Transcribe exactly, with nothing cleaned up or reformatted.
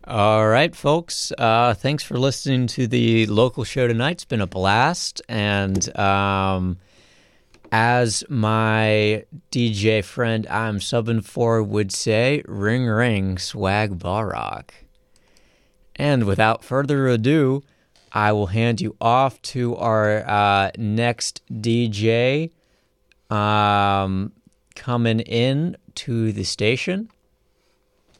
All right, folks. Uh, thanks for listening to the local show tonight. It's been a blast. And um, as my D J friend I'm subbing for would say, ring, ring, swag, Barak. And without further ado, I will hand you off to our uh, next D J um, coming in to the station.